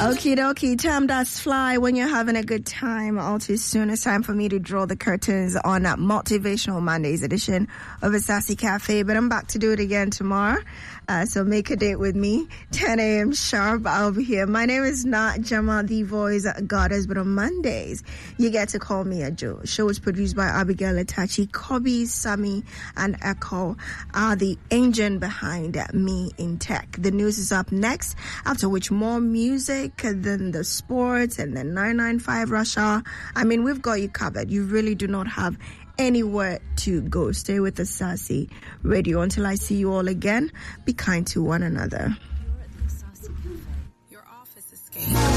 Okie dokie, time does fly when you're having a good time. All too soon, it's time for me to draw the curtains on that Motivational Mondays edition of a Sassy Cafe. But I'm back to do it again tomorrow. So make a date with me, 10 a.m. sharp. I'll be here. My name is not Jama, the voice goddess, but on Mondays, you get to call me a Joe. Show is produced by Abigail Itachi. Kobe, Sammy, and Echo are the engine behind me in tech. The news is up next, after which more music, then the sports, and then 995 Russia. I mean, we've got you covered. You really do not have anywhere to go. Stay with the Sassy Radio. Until I see you all again, be kind to one another.